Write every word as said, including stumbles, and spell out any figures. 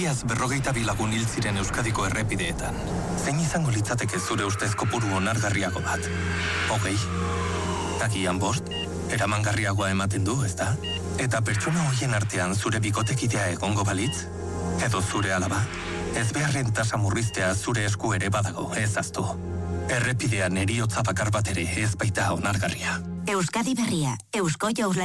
Iaz berrogeita bilagun hil ziren Euskadiko errepideetan. Zein izango litzateke zure ustez kopuru onargarriago bat? Hogei? Agian bost? Eramangarriagoa ematen du, ezta? Eta pertsona hoien artean zure bikotekidea egongo balitz? Edo zure alaba? Ez beharren tasa murriztea zure esku ere badago, ez aztu. Errepidean eriotza bakar bat ere ez baita onargarria. Euskadi Berria, Eusko Jaurlaritza.